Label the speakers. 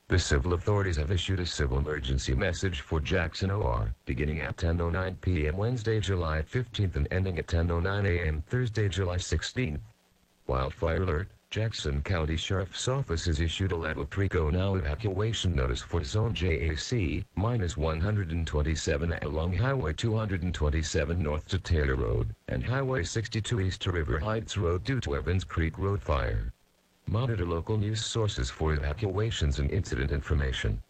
Speaker 1: The civil authorities have issued a civil emergency message for Jackson OR, beginning at 10:09 p.m. Wednesday, July 15th and ending at 10:09 a.m. Thursday, July 16th. Wildfire alert. Jackson County Sheriff's Office has issued a level 3 go now evacuation notice for Zone JAC, -127 along Highway 227 north to Taylor Road, and Highway 62 east to River Heights Road due to Evans Creek Road fire. Monitor local news sources for evacuations and incident information.